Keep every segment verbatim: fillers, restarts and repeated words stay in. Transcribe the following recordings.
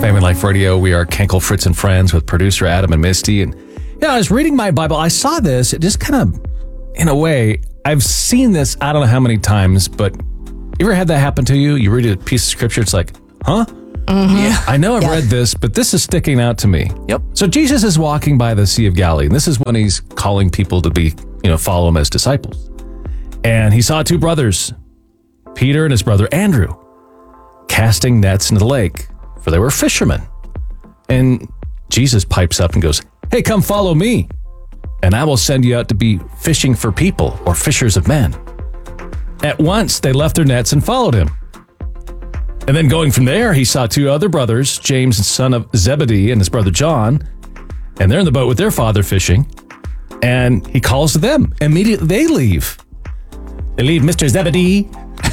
Family Life Radio. We are Kenkel, Fritz, and Friends with producer Adam and Misty. And yeah, I was reading my Bible. I saw this. It just kind of, in a way, I've seen this I don't know how many times, but you ever had that happen to you? You read a piece of scripture, it's like, huh? Mm-hmm. Yeah. I know I've yeah. read this, but this is sticking out to me. Yep. So Jesus is walking by the Sea of Galilee, and this is when he's calling people to be, you know, follow him as disciples. And he saw two brothers, Peter and his brother Andrew, casting nets into the lake, for they were fishermen. And Jesus pipes up and goes, hey, come follow me, and I will send you out to be fishing for people, or fishers of men. At once they left their nets and followed him. And then going from there, he saw two other brothers, James, the son of Zebedee, and his brother John, and they're in the boat with their father fishing. And he calls to them. Immediately they leave. They leave Mister Zebedee.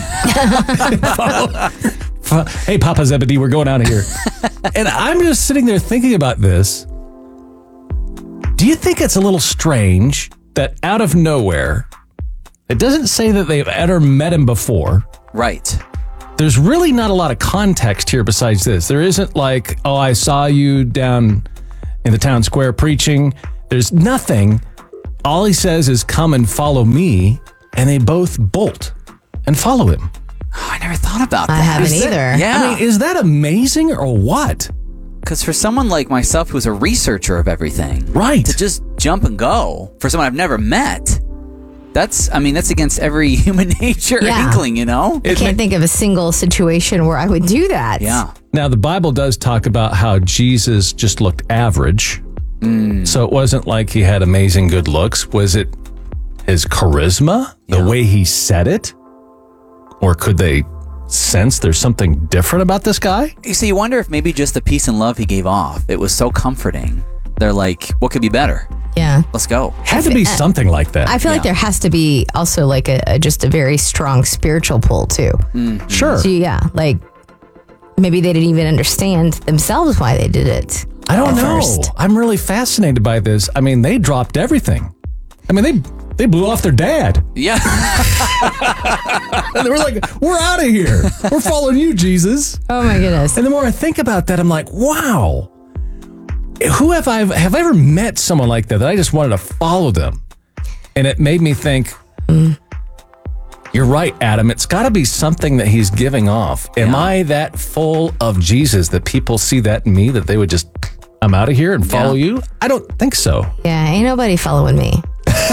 Hey, Papa Zebedee, we're going out of here. And I'm just sitting there thinking about this. Do you think it's a little strange that out of nowhere, it doesn't say that they've ever met him before? Right. There's really not a lot of context here besides this. There isn't like, oh, I saw you down in the town square preaching. There's nothing. All he says is, come and follow me. And they both bolt and follow him. Oh, I never thought about that. I haven't Is either. That, yeah. I mean, is that amazing or what? Because for someone like myself who's a researcher of everything, Right. to just jump and go for someone I've never met, that's, I mean, that's against every human nature Yeah. inkling, you know? I can't think of a single situation where I would do that. Yeah. Now, the Bible does talk about how Jesus just looked average. Mm. So it wasn't like he had amazing good looks. Was it his charisma, the Yeah. way he said it? Or could they sense there's something different about this guy? You see, you wonder if maybe just the peace and love he gave off, it was so comforting. They're like, what could be better? Yeah. Let's go. Had to be something like that. I feel like Yeah. there has to be also like a, a just a very strong spiritual pull too. Sure. So yeah, like maybe they didn't even understand themselves why they did it. I don't at know. first. I'm really fascinated by this. I mean, they dropped everything. I mean, they they blew off their dad. Yeah. And they were like, we're out of here. We're following you, Jesus. Oh my goodness. And the more I think about that, I'm like, wow. Who have I have I ever met someone like that that I just wanted to follow them? And it made me think, mm. You're right, Adam. It's got to be something that he's giving off. Am Yeah. I that full of Jesus that people see that in me that they would just, I'm out of here and follow Yeah. you? I don't think so. Yeah, ain't nobody following me.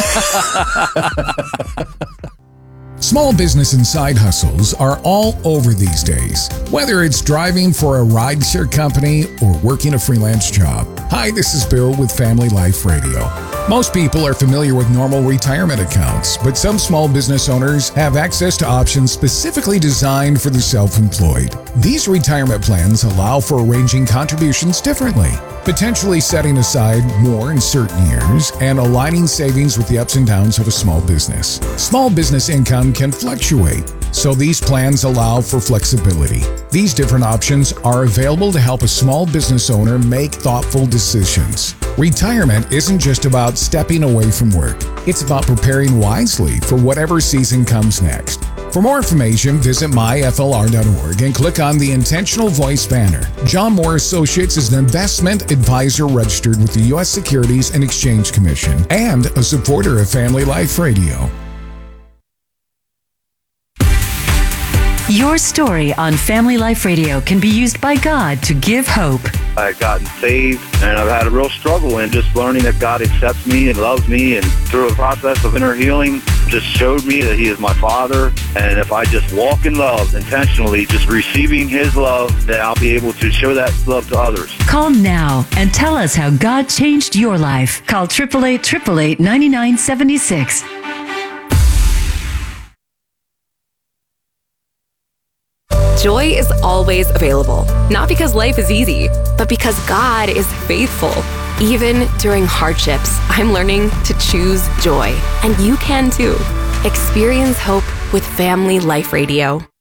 Small business and side hustles are all over these days, whether it's driving for a rideshare company or working a freelance job. Hi, this is Bill with Family Life Radio. Most people are familiar with normal retirement accounts, but some small business owners have access to options specifically designed for the self-employed. These retirement plans allow for arranging contributions differently, potentially setting aside more in certain years and aligning savings with the ups and downs of a small business. Small business income can fluctuate, so these plans allow for flexibility. These different options are available to help a small business owner make thoughtful decisions. Retirement isn't just about stepping away from work. It's about preparing wisely for whatever season comes next. For more information, visit my f l r dot org and click on the Intentional Voice banner. John Moore Associates is an investment advisor registered with the U S Securities and Exchange Commission and a supporter of Family Life Radio. Your story on Family Life Radio can be used by God to give hope. I've gotten saved, and I've had a real struggle in just learning that God accepts me and loves me, and through a process of inner healing, just showed me that He is my Father, and if I just walk in love intentionally, just receiving His love, then I'll be able to show that love to others. Call now and tell us how God changed your life. Call eight eight eight, eight eight eight, nine nine seven six. Joy is always available, not because life is easy, but because God is faithful. Even during hardships, I'm learning to choose joy, and you can too. Experience hope with Family Life Radio.